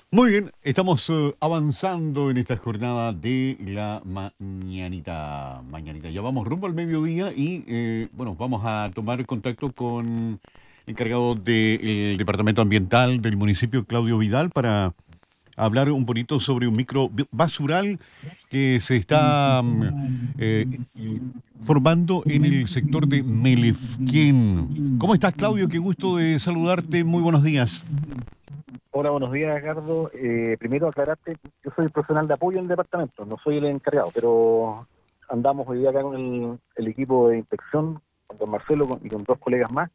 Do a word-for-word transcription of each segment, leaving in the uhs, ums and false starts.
Muy bien, estamos eh, avanzando en esta jornada de la mañanita. Mañanita, ya vamos rumbo al mediodía y eh, bueno, vamos a tomar contacto con el encargado del Departamento Ambiental del municipio, Claudio Vidal, para hablar un poquito sobre un micro bi- basural que se está mm, eh, formando en el sector de Melefquén. ¿Cómo estás, Claudio? Qué gusto de saludarte. Muy buenos días. Hola, buenos días, Ricardo. Eh, primero aclararte, yo soy el profesional de apoyo en el departamento, no soy el encargado, pero andamos hoy día acá con el, el equipo de inspección, con don Marcelo con- y con dos colegas más.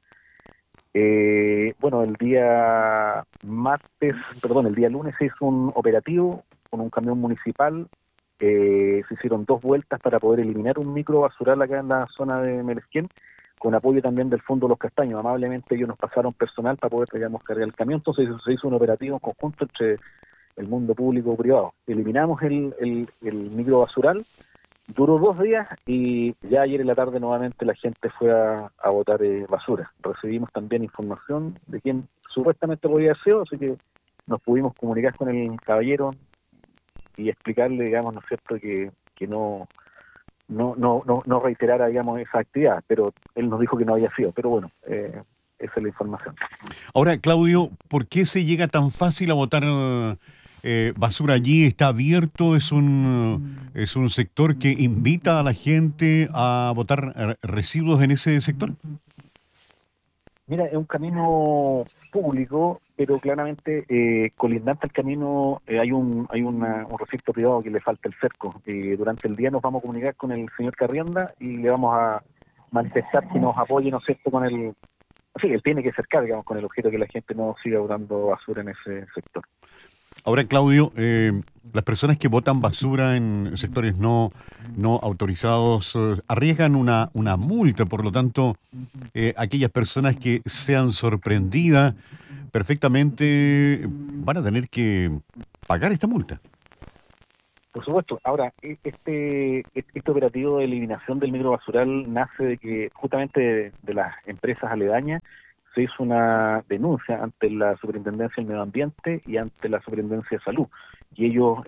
Eh, bueno, el día martes, perdón, el día lunes se hizo un operativo con un camión municipal. Eh, se hicieron dos vueltas para poder eliminar un micro basural acá en la zona de Melesquén, con apoyo también del Fondo Los Castaños. Amablemente ellos nos pasaron personal para poder, digamos, cargar el camión. Entonces se hizo un operativo en conjunto entre el mundo público y privado. Eliminamos el, el, el micro basural. Duró dos días y ya ayer en la tarde nuevamente la gente fue a, a botar eh, basura. Recibimos también información de quién supuestamente podía haber sido, así que nos pudimos comunicar con el caballero y explicarle, digamos, ¿no es cierto?, que, que no, no, no, no, no reiterara, digamos, esa actividad, pero él nos dijo que no había sido. Pero bueno, eh, esa es la información. Ahora, Claudio, ¿por qué se llega tan fácil a botar eh, basura allí? ¿Está abierto? ¿Es un, es un sector que invita a la gente a botar eh, residuos en ese sector? Mira, es un camino público, pero claramente eh, colindante al camino eh, hay un hay una, un recinto privado que le falta el cerco. Eh, durante el día nos vamos a comunicar con el señor Carrienda y le vamos a manifestar que nos apoye, ¿no es cierto?, con el... Sí, él tiene que cercar, digamos, con el objeto que la gente no siga botando basura en ese sector. Ahora, Claudio, eh, las personas que botan basura en sectores no, no autorizados eh, arriesgan una, una multa, por lo tanto, eh, aquellas personas que sean sorprendidas perfectamente van a tener que pagar esta multa. Por supuesto. Ahora, e- este, este operativo de eliminación del microbasural nace de que justamente de, de las empresas aledañas se hizo una denuncia ante la Superintendencia del Medio Ambiente y ante la Superintendencia de Salud. Y ellos